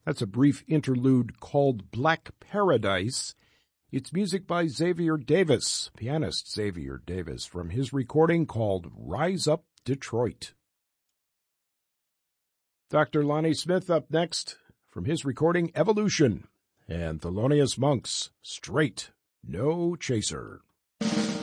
That's a brief interlude called Black Paradise. It's music by Xavier Davis, pianist Xavier Davis, from his recording called Rise Up Detroit. Dr. Lonnie Smith up next from his recording Evolution, and Thelonious Monk's Straight, No Chaser.